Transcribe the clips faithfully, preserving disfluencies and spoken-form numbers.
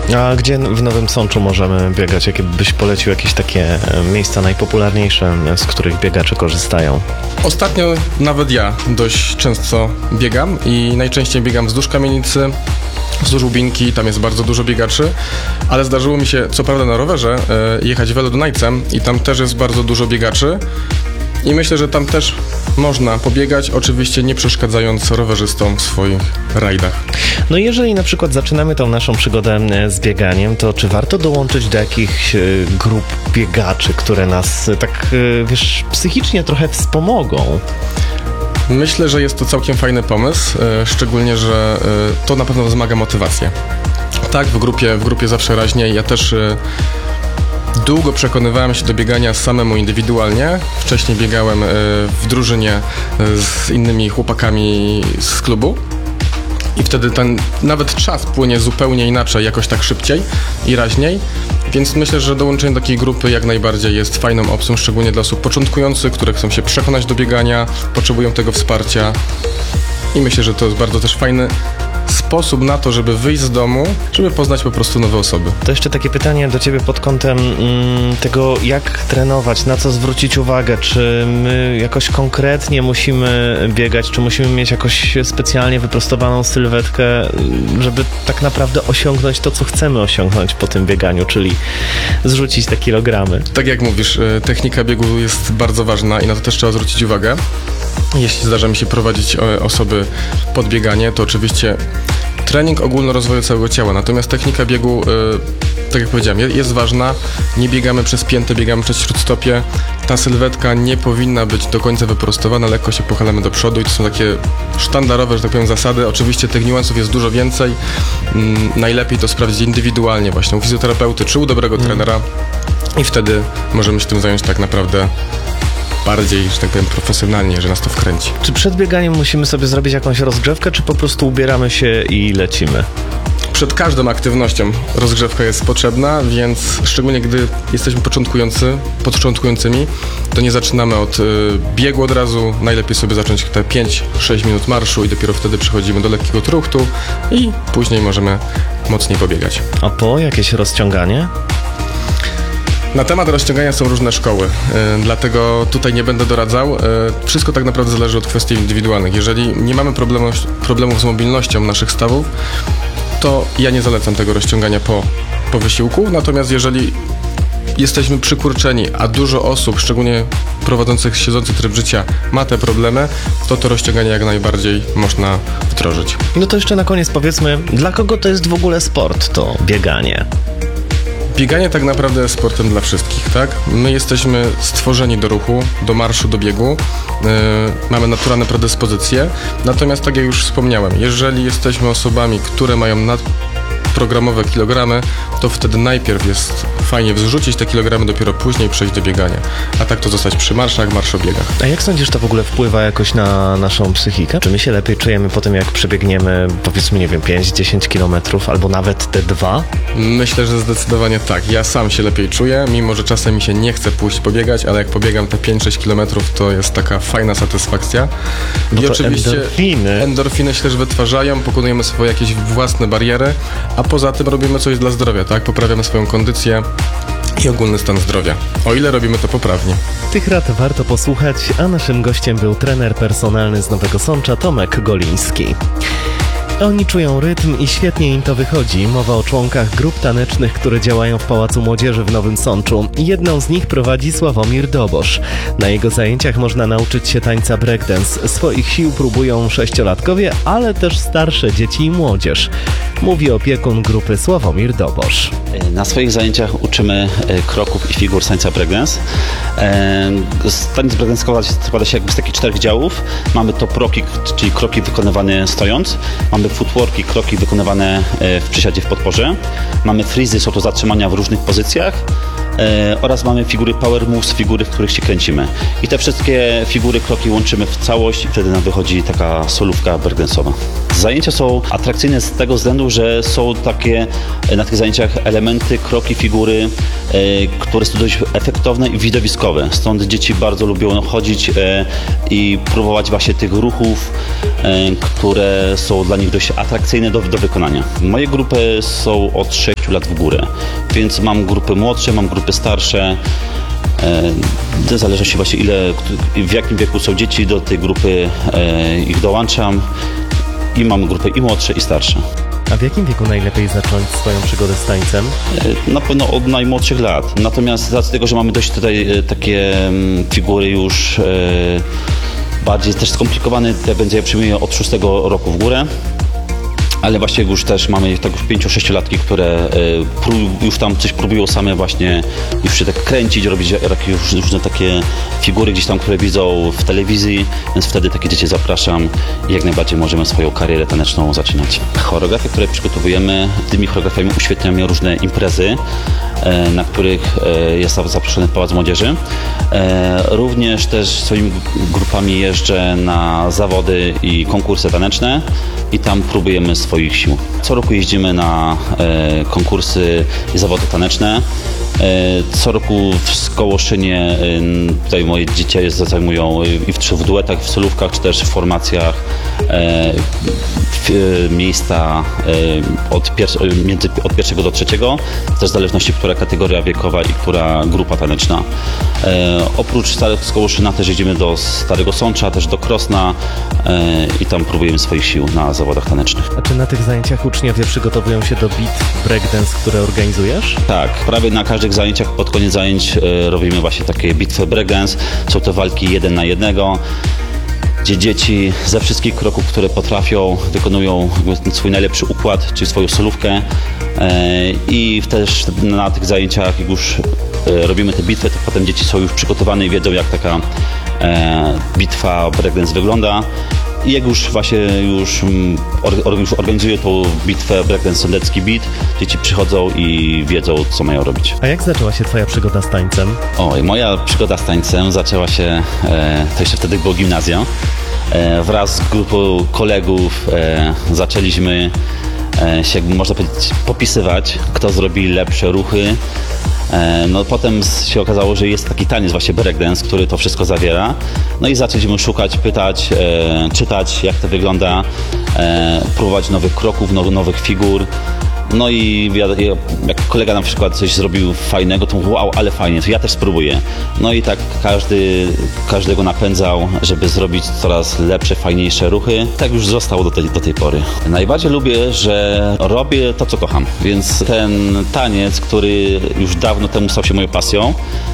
A gdzie w Nowym Sączu możemy biegać? Jakie byś polecił jakieś takie miejsca najpopularniejsze, z których biegacze korzystają? Ostatnio nawet ja dość często biegam i najczęściej biegam wzdłuż Kamienicy, wzdłuż Łubinki, tam jest bardzo dużo biegaczy, ale zdarzyło mi się, co prawda na rowerze, jechać Velodunajcem i tam też jest bardzo dużo biegaczy i myślę, że tam też można pobiegać, oczywiście nie przeszkadzając rowerzystom w swoich rajdach. No i jeżeli na przykład zaczynamy tą naszą przygodę z bieganiem, to czy warto dołączyć do jakichś grup biegaczy, które nas tak, wiesz, psychicznie trochę wspomogą? Myślę, że jest to całkiem fajny pomysł, szczególnie, że to na pewno wzmaga motywację. Tak, w grupie, w grupie zawsze raźniej. Ja też długo przekonywałem się do biegania samemu indywidualnie. Wcześniej biegałem w drużynie z innymi chłopakami z klubu. I wtedy ten nawet czas płynie zupełnie inaczej, jakoś tak szybciej i raźniej. Więc myślę, że dołączenie do takiej grupy jak najbardziej jest fajną opcją, szczególnie dla osób początkujących, które chcą się przekonać do biegania, potrzebują tego wsparcia. I myślę, że to jest bardzo też fajny sposób na to, żeby wyjść z domu, żeby poznać po prostu nowe osoby. To jeszcze takie pytanie do Ciebie pod kątem mm, tego, jak trenować, na co zwrócić uwagę, czy my jakoś konkretnie musimy biegać, czy musimy mieć jakoś specjalnie wyprostowaną sylwetkę, żeby tak naprawdę osiągnąć to, co chcemy osiągnąć po tym bieganiu, czyli zrzucić te kilogramy. Tak jak mówisz, technika biegu jest bardzo ważna i na to też trzeba zwrócić uwagę. Jeśli zdarza mi się prowadzić osoby pod bieganie, to oczywiście trening ogólnorozwoju całego ciała, natomiast technika biegu, yy, tak jak powiedziałem, jest ważna. Nie biegamy przez piętę, biegamy przez śródstopie. Ta sylwetka nie powinna być do końca wyprostowana, lekko się pochylamy do przodu i to są takie sztandarowe, że tak powiem, zasady. Oczywiście tych niuansów jest dużo więcej. Yy, najlepiej to sprawdzić indywidualnie właśnie u fizjoterapeuty czy u dobrego mm. trenera i wtedy możemy się tym zająć tak naprawdę bardziej, że tak powiem, profesjonalnie, że nas to wkręci. Czy przed bieganiem musimy sobie zrobić jakąś rozgrzewkę, czy po prostu ubieramy się i lecimy? Przed każdą aktywnością rozgrzewka jest potrzebna, więc szczególnie gdy jesteśmy początkujący, początkującymi, to nie zaczynamy od y, biegu od razu. Najlepiej sobie zacząć te pięć sześć minut marszu i dopiero wtedy przechodzimy do lekkiego truchtu i później możemy mocniej pobiegać. A po jakieś rozciąganie? Na temat rozciągania są różne szkoły, yy, dlatego tutaj nie będę doradzał. Yy, wszystko tak naprawdę zależy od kwestii indywidualnych. Jeżeli nie mamy problemu, problemów z mobilnością naszych stawów, to ja nie zalecam tego rozciągania po, po wysiłku. Natomiast jeżeli jesteśmy przykurczeni, a dużo osób, szczególnie prowadzących siedzący tryb życia, ma te problemy, to to rozciąganie jak najbardziej można wdrożyć. No to jeszcze na koniec powiedzmy, dla kogo to jest w ogóle sport, to bieganie? Bieganie tak naprawdę jest sportem dla wszystkich, tak? My jesteśmy stworzeni do ruchu, do marszu, do biegu. Yy, mamy naturalne predyspozycje. Natomiast tak jak już wspomniałem, jeżeli jesteśmy osobami, które mają nadprogramowe kilogramy, to wtedy najpierw jest fajnie wzrzucić te kilogramy, dopiero później przejść do biegania. A tak to zostać przy marszach, marszobiegach. A jak sądzisz, to w ogóle wpływa jakoś na naszą psychikę? Czy my się lepiej czujemy po tym, jak przebiegniemy, powiedzmy, nie wiem, pięć dziesięć kilometrów, albo nawet te dwa? Myślę, że zdecydowanie tak. Ja sam się lepiej czuję, mimo że czasem mi się nie chce pójść pobiegać, ale jak pobiegam te pięć sześć kilometrów, to jest taka fajna satysfakcja. No I oczywiście endorfiny. endorfiny się też wytwarzają, pokonujemy swoje jakieś własne bariery, a poza tym robimy coś dla zdrowia, tak? Poprawiamy swoją kondycję i ogólny stan zdrowia, o ile robimy to poprawnie. Tych rad warto posłuchać, a naszym gościem był trener personalny z Nowego Sącza, Tomek Goliński. Oni czują rytm i świetnie im to wychodzi. Mowa o członkach grup tanecznych, które działają w Pałacu Młodzieży w Nowym Sączu. Jedną z nich prowadzi Sławomir Dobosz. Na jego zajęciach można nauczyć się tańca breakdance. Swoich sił próbują sześciolatkowie, ale też starsze dzieci i młodzież. Mówi opiekun grupy Sławomir Dobosz. Na swoich zajęciach uczymy kroków i figur z tańca breakdance. Taniec breakdance składa się jakby z takich czterech działów. Mamy top rocki, czyli kroki wykonywane stojąc. Mamy footworki, kroki wykonywane w przysiadzie w podporze. Mamy freezy, są to zatrzymania w różnych pozycjach. Oraz mamy figury power moves, figury, w których się kręcimy. I te wszystkie figury, kroki łączymy w całość i wtedy nam wychodzi taka solówka breakdance'owa. Zajęcia są atrakcyjne z tego względu, że są takie na tych zajęciach elementy, kroki, figury, które są dość efektowne i widowiskowe. Stąd dzieci bardzo lubią chodzić i próbować właśnie tych ruchów, które są dla nich dość atrakcyjne do, do wykonania. Moje grupy są od sześciu sześciu lat w górę. Więc mam grupy młodsze, mam grupy starsze. W zależności właśnie ile, w jakim wieku są dzieci, do tej grupy ich dołączam i mam grupy i młodsze, i starsze. A w jakim wieku najlepiej zacząć swoją przygodę z tańcem? Na pewno od najmłodszych lat. Natomiast z racji tego, że mamy dość tutaj takie figury już bardziej też skomplikowane, te będzie przyjmuję od szóstego roku w górę. Ale właśnie już też mamy tak już pięcio-sześciolatki, które y, już tam coś próbują same właśnie już się tak kręcić, robić jakieś już różne takie figury gdzieś tam, które widzą w telewizji, więc wtedy takie dzieci zapraszam i jak najbardziej możemy swoją karierę taneczną zaczynać. Choreografie, które przygotowujemy, tymi choreografiami uświetniamy różne imprezy, y, na których y, jest zaproszony Pałac Młodzieży. Y, również też swoimi grupami jeżdżę na zawody i konkursy taneczne i tam próbujemy swoich sił. Co roku jeździmy na e, konkursy i zawody taneczne. E, co roku w Skołoszynie e, tutaj moje dzieci zajmują i w, czy w duetach, w solówkach, czy też w formacjach e, w, e, miejsca e, od, pier- między, od pierwszego do trzeciego, też w zależności, która kategoria wiekowa i która grupa taneczna. E, oprócz Starego Skołoszyna też jeździmy do Starego Sącza, też do Krosna e, i tam próbujemy swoich sił na zawodach tanecznych. A czy na tych zajęciach uczniowie przygotowują się do bitw breakdance, które organizujesz? Tak, prawie na każdych zajęciach, pod koniec zajęć e, robimy właśnie takie bitwy breakdance. Są to walki jeden na jednego, gdzie dzieci ze wszystkich kroków, które potrafią, wykonują swój najlepszy układ, czyli swoją solówkę e, i też na tych zajęciach, jak już e, robimy te bitwy, to potem dzieci są już przygotowane i wiedzą, jak taka e, bitwa breakdance wygląda. I jak już właśnie już, or, już organizuję tą bitwę breakdance sądecki beat, dzieci przychodzą i wiedzą, co mają robić. A jak zaczęła się twoja przygoda z tańcem? Oj, moja przygoda z tańcem zaczęła się, e, to jeszcze wtedy było gimnazjum. E, wraz z grupą kolegów e, zaczęliśmy e, się, można powiedzieć, popisywać, kto zrobi lepsze ruchy. No potem się okazało, że jest taki taniec właśnie breakdance, który to wszystko zawiera. No i zaczęliśmy szukać, pytać, e, czytać, jak to wygląda, e, próbować nowych kroków, now, nowych figur. No i jak kolega na przykład coś zrobił fajnego, to mówił, wow, ale fajnie, to ja też spróbuję. No i tak każdy, każdego napędzał, żeby zrobić coraz lepsze, fajniejsze ruchy. Tak już zostało do tej, do tej pory. Najbardziej lubię, że robię to, co kocham. Więc ten taniec, który już dawno temu stał się moją pasją,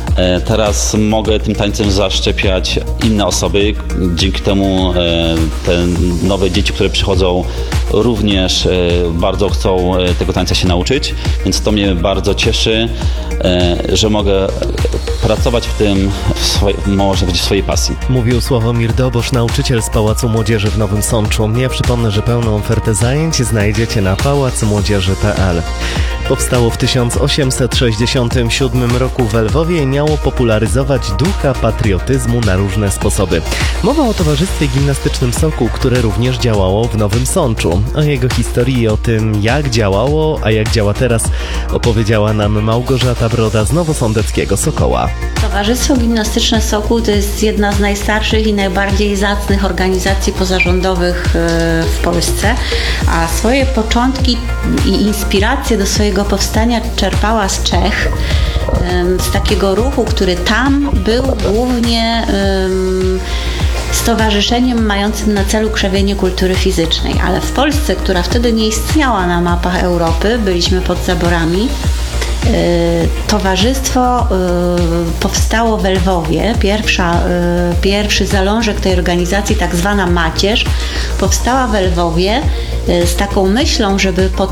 teraz mogę tym tańcem zaszczepiać inne osoby. Dzięki temu te nowe dzieci, które przychodzą, również bardzo chcą tego tańca się nauczyć, więc to mnie bardzo cieszy, że mogę pracować w tym, w swojej, można powiedzieć, w swojej pasji. Mówił Sławomir Dobosz, nauczyciel z Pałacu Młodzieży w Nowym Sączu. Ja przypomnę, że pełną ofertę zajęć znajdziecie na pałac młodzieży kropka p l. Powstało w tysiąc osiemset sześćdziesiątym siódmym roku w Lwowie i miało popularyzować ducha patriotyzmu na różne sposoby. Mowa o Towarzystwie Gimnastycznym Sokół, które również działało w Nowym Sączu. O jego historii i o tym, jak działało, a jak działa teraz, opowiedziała nam Małgorzata Broda z Nowosądeckiego Sokoła. Towarzystwo Gimnastyczne Sokół to jest jedna z najstarszych i najbardziej zacnych organizacji pozarządowych w Polsce, a swoje początki i inspiracje do swojego powstania czerpała z Czech, z takiego ruchu, który tam był głównie stowarzyszeniem mającym na celu krzewienie kultury fizycznej, ale w Polsce, która wtedy nie istniała na mapach Europy, byliśmy pod zaborami, towarzystwo powstało w Lwowie. Pierwsza, pierwszy zalążek tej organizacji, tak zwana Macierz, powstała w Lwowie z taką myślą, żeby pod